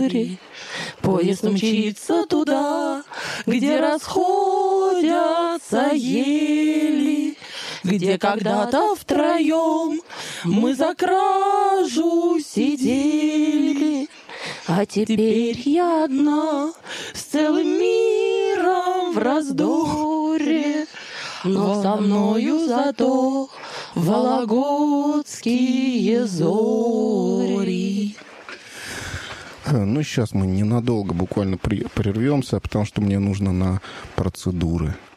море. Поезд мчится туда, где расходятся ели, где когда-то втроем мы за кражу сидели. А теперь я одна с целым миром в раздоре, но со мною зато вологодские зори. Ну, сейчас мы ненадолго буквально прервемся, потому что мне нужно на процедуры.